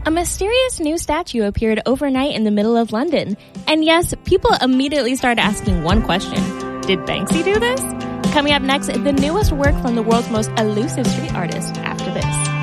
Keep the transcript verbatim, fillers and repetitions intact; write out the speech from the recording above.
A mysterious new statue appeared overnight in the middle of London. And yes, people immediately started asking one question. Did Banksy do this? Coming up next, the newest work from the world's most elusive street artist after this.